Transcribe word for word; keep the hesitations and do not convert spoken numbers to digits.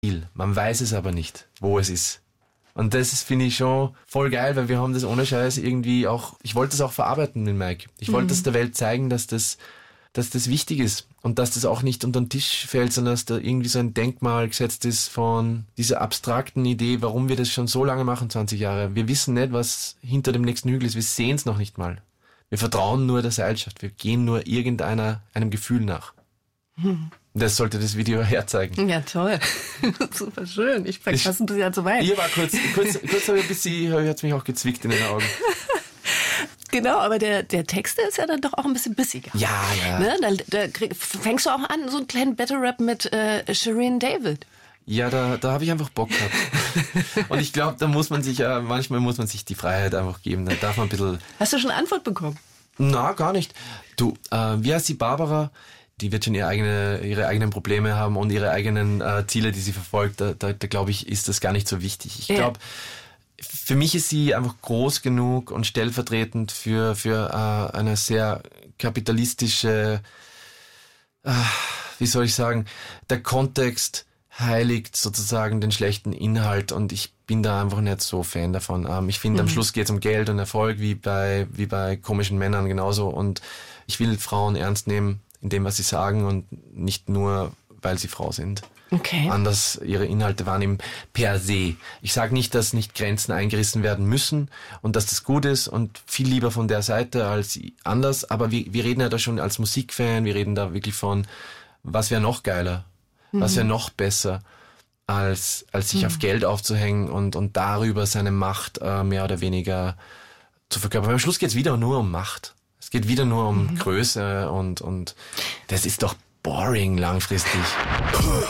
Man weiß es aber nicht, wo es ist. Und das ist, finde ich, schon voll geil, weil wir haben das ohne Scheiß irgendwie auch, ich wollte das auch verarbeiten mit Mike. Ich mhm. wollte es der Welt zeigen, dass das, dass das wichtig ist und dass das auch nicht unter den Tisch fällt, sondern dass da irgendwie so ein Denkmal gesetzt ist von dieser abstrakten Idee, warum wir das schon so lange machen, zwanzig Jahre. Wir wissen nicht, was hinter dem nächsten Hügel ist, wir sehen es noch nicht mal. Wir vertrauen nur der Seilschaft, wir gehen nur irgendeiner, einem Gefühl nach. Mhm. Das sollte das Video herzeigen. Ja, toll. Super schön. Ich war fast ein bisschen zu weit. Ihr war kurz, kurz, kurz habe ich ein bisschen, hat es mich auch gezwickt in den Augen. Genau, aber der, der Text ist ja dann doch auch ein bisschen bissiger. Ja, ja. Ne? Da, da krieg, fängst du auch an, so einen kleinen Battle Rap mit äh, Shirin David. Ja, da, da habe ich einfach Bock gehabt. Und ich glaube, da muss man sich ja, manchmal muss man sich die Freiheit einfach geben. Da darf man ein bisschen... Hast du schon eine Antwort bekommen? Na, gar nicht. Du, äh, wie heißt die Barbara? Die wird schon ihre, eigene, ihre eigenen Probleme haben und ihre eigenen äh, Ziele, die sie verfolgt. Da, da, da glaube ich, ist das gar nicht so wichtig. Ich glaube, ja. für mich ist sie einfach groß genug und stellvertretend für, für äh, eine sehr kapitalistische, äh, wie soll ich sagen, der Kontext heiligt sozusagen den schlechten Inhalt und ich bin da einfach nicht so Fan davon. Ähm, ich finde, mhm. am Schluss geht es um Geld und Erfolg, wie bei, wie bei komischen Männern genauso und ich will Frauen ernst nehmen in dem, was sie sagen und nicht nur, weil sie Frau sind. Okay. Anders ihre Inhalte wahrnehmen per se. Ich sage nicht, dass nicht Grenzen eingerissen werden müssen und dass das gut ist und viel lieber von der Seite als anders, aber wir, wir reden ja da schon als Musikfan, wir reden da wirklich von, was wäre noch geiler, mhm. was wäre noch besser, als, als sich mhm. auf Geld aufzuhängen und, und darüber seine Macht äh, mehr oder weniger zu verkörpern. Am Schluss geht es wieder nur um Macht. Es geht wieder nur um mhm. Größe und, und das ist doch boring langfristig.